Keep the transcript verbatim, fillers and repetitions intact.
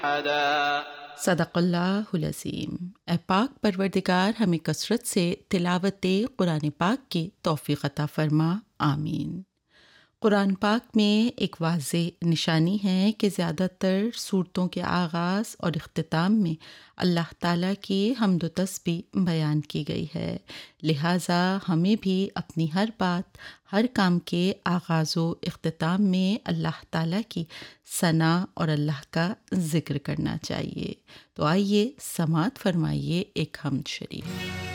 सदक़ल्लाहुल अज़ीम। ए पाक परवरदिगार हमें कसरत से तिलावत कुरान पाक की तौफ़ीक़ अता फ़रमा, आमीन। कुरान पाक में एक वाज़ेह निशानी है कि ज़्यादातर सूरतों के आगाज़ और इख्तिताम में अल्लाह ताला की हम्द व तस्बीह बयान की गई है। लिहाजा हमें भी अपनी हर बात, हर काम के आगाज़ व इख्तिताम में अल्लाह ताला की सना और अल्लाह का ज़िक्र करना चाहिए। तो आइए समाअत फ़रमाइए एक हम्द शरीफ।